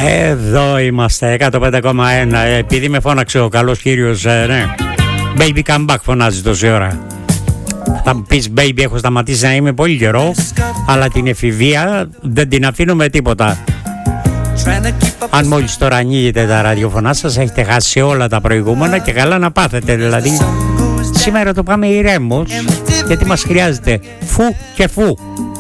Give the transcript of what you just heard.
Εδώ είμαστε 105,1. Επειδή με φώναξε ο καλός κύριος, ναι. Baby come back φωνάζει τόση ώρα. Θα μου πεις baby, έχω σταματήσει να είμαι πολύ καιρό, αλλά την εφηβεία δεν την αφήνω με τίποτα. Αν μόλις τώρα ανοίγετε τα ραδιοφωνά σας, έχετε χάσει όλα τα προηγούμενα και καλά να πάθετε. Δηλαδή σήμερα το πάμε ηρέμως, γιατί μας χρειάζεται φου και φου.